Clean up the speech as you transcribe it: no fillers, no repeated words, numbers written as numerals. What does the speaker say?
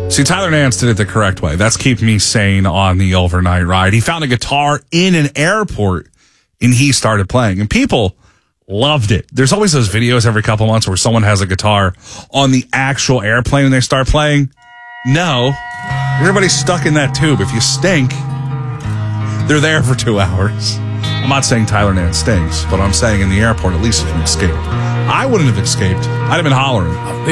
See, Tyler Nance did it the correct way. That's keep me sane on the overnight ride. He found a guitar in an airport, and he started playing. And people loved it. There's always those videos every couple months where someone has a guitar on the actual airplane and they start playing. No. Everybody's stuck in that tube. If you stink, they're there for 2 hours. I'm not saying Tyler Nance stinks, but I'm saying in the airport, at least if you escaped. I wouldn't have escaped. I'd have been hollering.